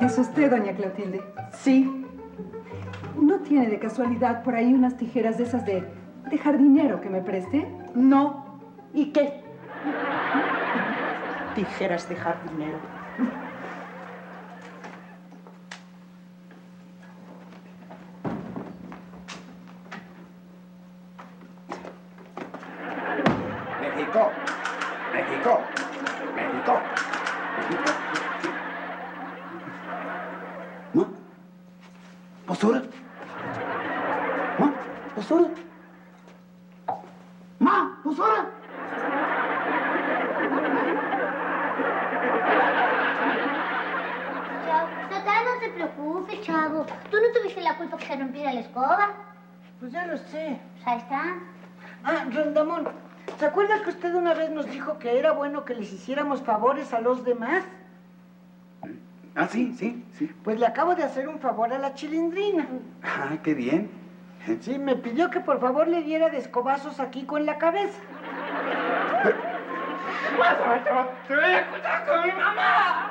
¿Es usted, doña Clotilde? Sí. ¿No tiene de casualidad por ahí unas tijeras de esas de jardinero que me preste? No. ¿Y qué? Tijeras de jardinero. México. México. México. México. ¿Ma? ¿Postura? ¿Ma? ¿Postura? ¿Ma? ¿Postura? Chavo, total, no te preocupes, chavo. Tú no tuviste la culpa que se rompiera la escoba. Pues ya lo sé. Pues ahí está. Ah, Rondamón, ¿se acuerda que usted una vez nos dijo que era bueno que les hiciéramos favores a los demás? Ah, sí, sí, sí. Pues le acabo de hacer un favor a la Chilindrina. Ah, qué bien. Sí, me pidió que por favor le diera de escobazos a Kiko en la cabeza. ¡Te voy a contar con mi mamá!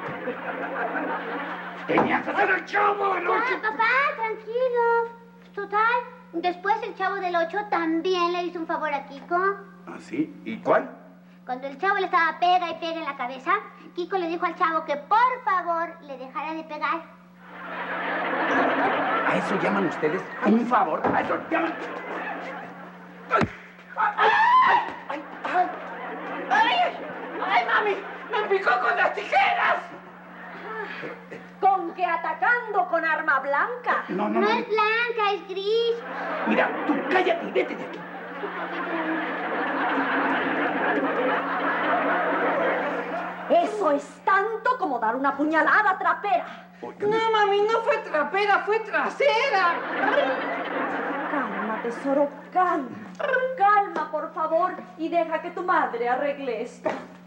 ¡Tenía que hacer el chavo del 8! Papá, tranquilo. Total, después el chavo del 8 también le hizo un favor a Kiko. ¿Ah, sí? ¿Y cuál? Cuando el chavo le estaba pega y pega en la cabeza, Kiko le dijo al chavo que por favor le dejara de pegar. ¿A eso llaman ustedes un favor? ¿A eso llaman? ¡Ay! ¡Ay! ¡Ay! ¡Ay! ¡Ay! ¡Ay, mami! ¡Me picó con las tijeras! ¿Con que atacando con arma blanca? No, no, No no. es blanca, es gris. Mira, tú cállate y vete de aquí. Eso es tanto como dar una puñalada trapera. No, mami, no fue trapera, fue trasera. Calma, tesoro, calma. Calma, por favor, y deja que tu madre arregle esto.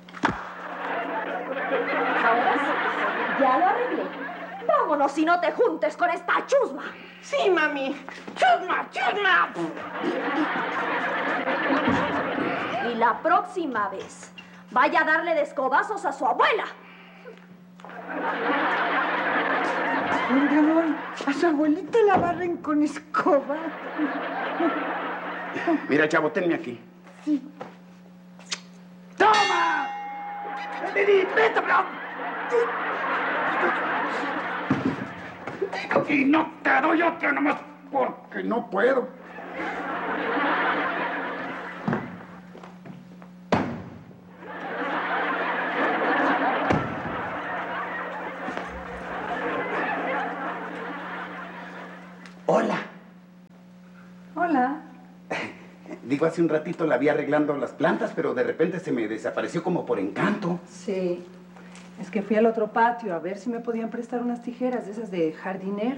Ahora sí, tesoro, ya lo arreglé. Vámonos y no te juntes con esta chusma. Sí, mami. ¡Chusma, chusma! Y la próxima vez, vaya a darle de escobazos a su abuela. Rondamón, a su abuelita la barren con escoba. Mira, chavo, tenme aquí. Sí. ¡Toma! ¡Vete, bro! Y no te doy otra nomás porque no puedo. Hola. Hola. Digo, hace un ratito la vi arreglando las plantas, pero de repente se me desapareció como por encanto. Sí. Es que fui al otro patio a ver si me podían prestar unas tijeras de esas de jardinero.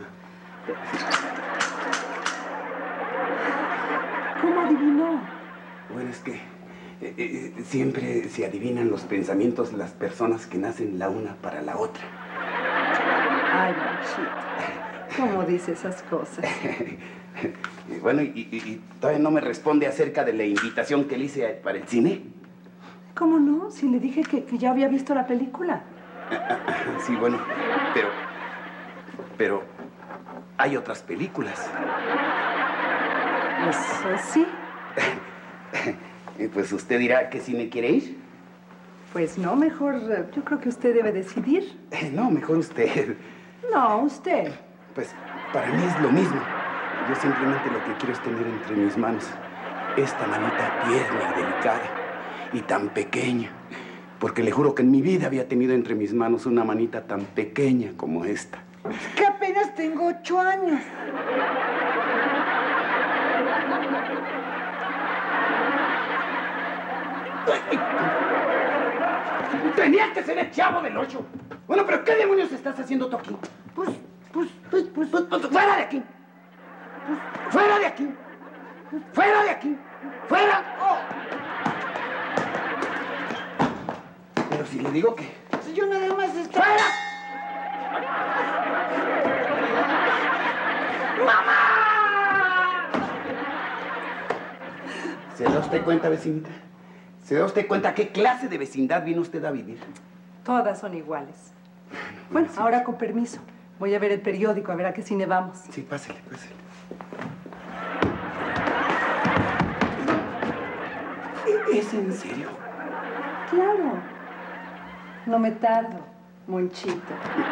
¿Cómo adivinó? Bueno, es que siempre se adivinan los pensamientos de las personas que nacen la una para la otra. Ay, Manchito. ¿Cómo dice esas cosas? Bueno, y todavía no me responde acerca de la invitación que le hice para el cine. ¿Cómo no? Si le dije que ya había visto la película. Sí, bueno, pero hay otras películas. Eso sí. Pues usted dirá que cine quiere ir. Pues no, mejor yo creo que usted debe decidir. No, mejor usted. No, usted. Pues para mí es lo mismo. Yo simplemente lo que quiero es tener entre mis manos esta manita tierna y delicada y tan pequeña. Porque le juro que en mi vida había tenido entre mis manos una manita tan pequeña como esta. Es que apenas tengo 8 años. Tenías que ser el chavo del 8. Bueno, pero ¿qué demonios estás haciendo tú aquí? Pues, ¡fuera de aquí! ¡Fuera de aquí! ¡Fuera de aquí! ¡Fuera! Oh. Pero si le digo que... si yo nada más estoy... ¡Fuera! ¡Mamá! ¿Se da usted cuenta, vecinita? ¿Se da usted cuenta qué clase de vecindad viene usted a vivir? Todas son iguales. Bueno, ahora con permiso. Voy a ver el periódico, a ver a qué cine vamos. Sí, pásale, pásale. ¿Es en serio? Claro. No me tardo, Monchito.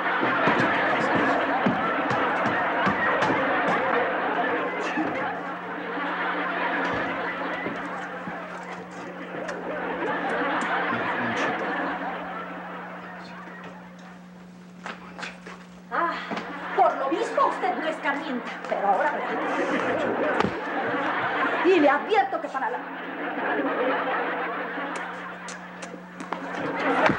Ah, por lo visto usted no escarmienta, pero ahora verá. Y le advierto que para la...